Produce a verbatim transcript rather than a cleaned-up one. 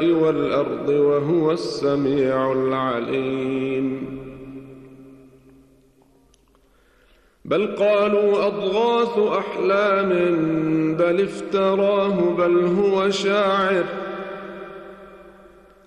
السماء والأرض وهو السميع العليم. بل قالوا أضغاث أحلام بل افتراه بل هو شاعر